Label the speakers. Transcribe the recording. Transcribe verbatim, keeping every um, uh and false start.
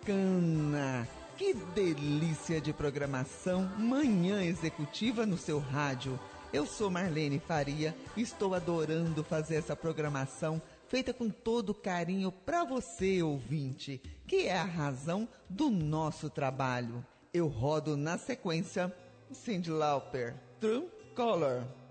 Speaker 1: bacana! Que delícia de programação, Manhã Executiva no seu rádio. Eu sou Marlene Faria, estou adorando fazer essa programação feita com todo carinho para você, ouvinte, que é a razão do nosso trabalho. Eu rodo na sequência Cyndi Lauper, True Color.